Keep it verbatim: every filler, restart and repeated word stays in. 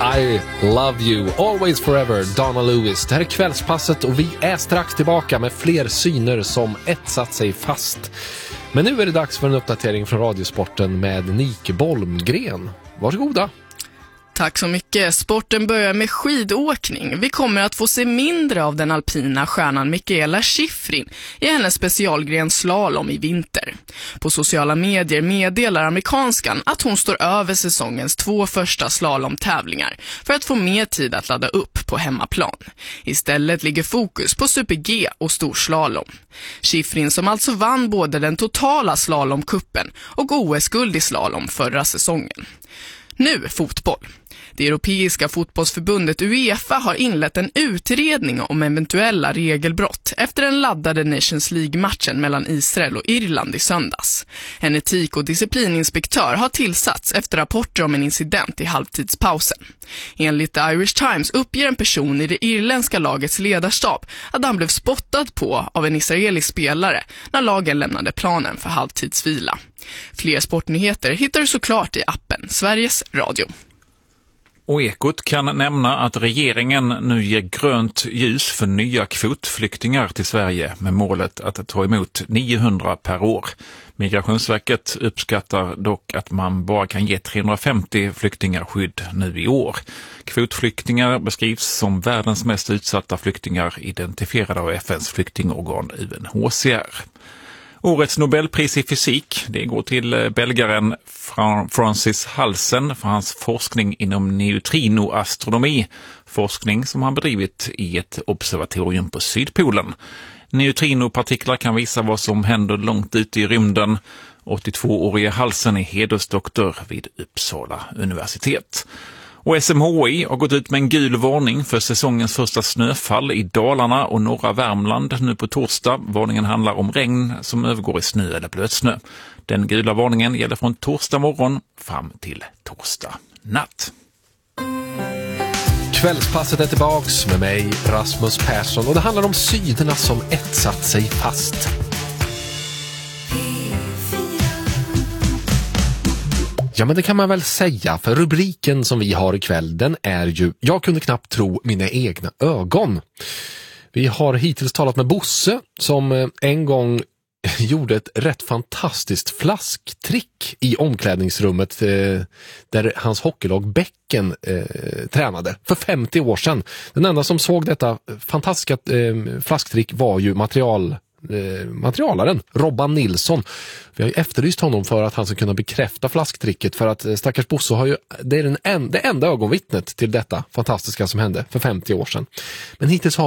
I love you, always forever, Donna Lewis. Det här är Kvällspasset och vi är strax tillbaka med fler syner som etsat sig fast. Men nu är det dags för en uppdatering från Radiosporten med Nike Bolmgren. Varsågoda. Tack så mycket. Sporten börjar med skidåkning. Vi kommer att få se mindre av den alpina stjärnan Mikaela Shiffrin i hennes specialgren slalom i vinter. På sociala medier meddelar amerikanskan att hon står över säsongens två första slalomtävlingar för att få mer tid att ladda upp på hemmaplan. Istället ligger fokus på super-G och storslalom. Shiffrin, som alltså vann både den totala slalomkuppen och O S-guld i slalom förra säsongen. Nu fotboll. Det europeiska fotbollsförbundet UEFA har inlett en utredning om eventuella regelbrott efter den laddade Nations League-matchen mellan Israel och Irland i söndags. En etik- och disciplininspektör har tillsatts efter rapporter om en incident i halvtidspausen. Enligt The Irish Times uppger en person i det irländska lagets ledarstab att han blev spottad på av en israelisk spelare när lagen lämnade planen för halvtidsvila. Fler sportnyheter hittar du såklart i appen Sveriges Radio. Och Ekot kan nämna att regeringen nu ger grönt ljus för nya kvotflyktingar till Sverige med målet att ta emot niohundra per år. Migrationsverket uppskattar dock att man bara kan ge trehundrafemtio flyktingar skydd nu i år. Kvotflyktingar beskrivs som världens mest utsatta flyktingar identifierade av F N:s flyktingorgan U N H C R. Årets Nobelpris i fysik, det går till belgaren Francis Halsen för hans forskning inom neutrinoastronomi, forskning som han bedrivit i ett observatorium på Sydpolen. Neutrinopartiklar kan visa vad som händer långt ute i rymden. åttiotvåårige Halsen är hedersdoktor vid Uppsala universitet. Och S M H I har gått ut med en gul varning för säsongens första snöfall i Dalarna och norra Värmland nu på torsdag. Varningen handlar om regn som övergår i snö eller blötsnö. Den gula varningen gäller från torsdag morgon fram till torsdag natt. Kvällspasset är tillbaks med mig, Rasmus Persson, och det handlar om synerna som etsat sig fast. Ja, men det kan man väl säga, för rubriken som vi har ikväll, den är ju "Jag kunde knappt tro mina egna ögon". Vi har hittills talat med Bosse som en gång gjorde ett rätt fantastiskt flasktrick i omklädningsrummet eh, där hans hockeylag Bäcken eh, tränade för femtio år sedan. Den enda som såg detta fantastiska eh, flasktrick var ju material Eh, materialaren Robban Nilsson. Vi har ju efterlyst honom för att han ska kunna bekräfta flasktricket, för att eh, stackars Bosse har ju, det är den en, det enda ögonvittnet till detta fantastiska som hände för femtio år sedan. Men hittills har